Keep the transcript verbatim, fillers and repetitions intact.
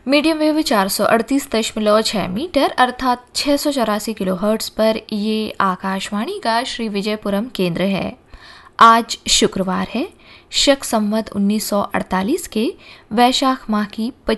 Medium wave चार सौ अड़तीस दशमलव छः मीटर अर्थात छः सौ चौरासी किलो हर्ट्स पर ये आकाशवाणी का श्री विजयपुरम केंद्र है। आज शुक्रवार है, शक संवत उन्नीस सौ अड़तालीस के वैशाख माह की